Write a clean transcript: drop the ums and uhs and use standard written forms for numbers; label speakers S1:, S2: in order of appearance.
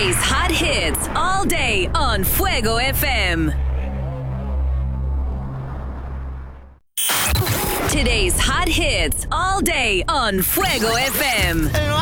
S1: Today's hot hits all day on Fuego FM. Today's hot hits all day on Fuego FM.